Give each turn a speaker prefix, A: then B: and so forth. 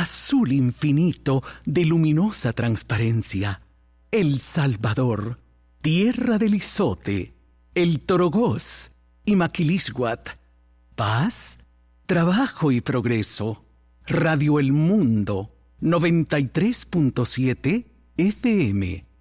A: azul infinito de luminosa transparencia, El Salvador, tierra del Izote, el Torogós y Maquilisguat, paz, trabajo y progreso. Radio El Mundo, 93.7 FM.